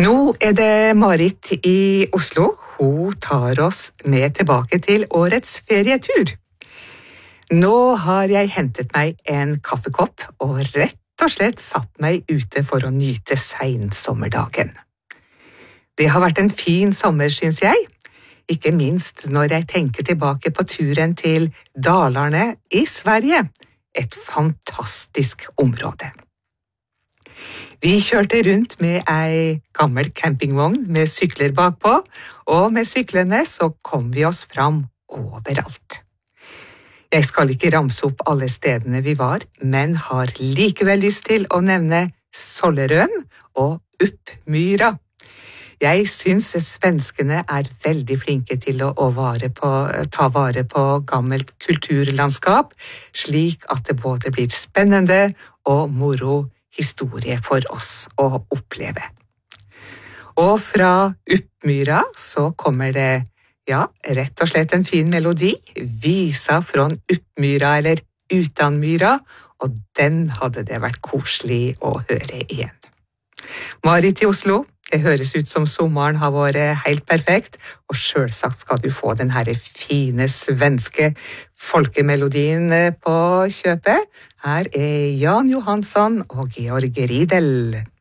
Nå det Marit i Oslo. Hun tar oss med tilbake til årets ferietur. Nå har jeg hentet meg en kaffekopp og rett og slett satt meg ute for å nyte seinsommerdagen. Det har vært en fin sommer, synes jeg. Ikke minst når jeg tenker tilbake på turen til Dalarne i Sverige. Et fantastisk område. Vi kjørte rundt med ei gammel campingvogn med sykler bakpå, og med syklene så kom vi oss fram overalt. Jeg skal ikke ramse opp alle stedene vi var, men har likevel lyst til å nevne Sollerøn og Uppmyra. Jeg synes svenskene veldig flinke til å ta vare på gammelt kulturlandskap, slik at det både blir spennende og moro historie for oss å oppleve. Og fra Uppmyra så kommer det, rett og slett en fin melodi, Visa från Uppmyra eller Utanmyra, og den hadde det vært koselig å høre igjen. Marit i Oslo, det høres ut som sommeren har vært helt perfekt, og selvsagt skal du få den her fine svenske folkemelodien på kjøpet. Her Jan Johansson og Georg Riedel.